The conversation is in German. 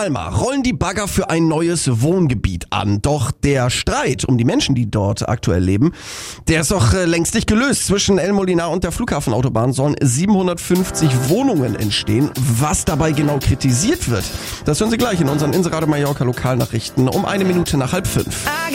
Palma rollen die Bagger für ein neues Wohngebiet an. Doch der Streit um die Menschen, die dort aktuell leben, der ist doch längst nicht gelöst. Zwischen El Molinar und der Flughafenautobahn sollen 750 Wohnungen entstehen. Was dabei genau kritisiert wird, das hören Sie gleich in unseren Inserate Mallorca Lokalnachrichten um 1 Minute nach 4:30.